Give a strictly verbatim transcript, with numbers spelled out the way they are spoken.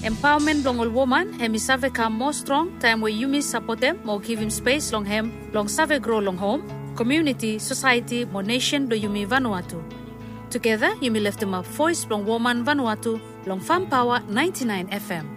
Empowerment long all woman, hemi save come more strong, time where you miss support them, more give him space long hem, long save grow long home, community, society, more nation do you me Vanuatu. Together, you may lift them up voice long woman Vanuatu, long Farm Power ninety-nine F M.